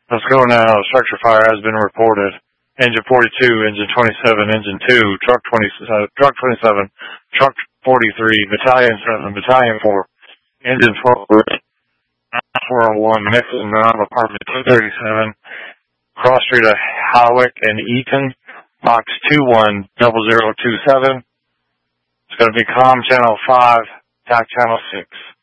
Let's go now. Structure fire has been reported. Engine 42, engine 27, engine 2, truck 27, truck 43, battalion 7, battalion 4, engine 12, 401, Nixon, apartment 237, cross street of Howick and Eaton, box 210027. It's going to be comm channel 5, TAC channel 6.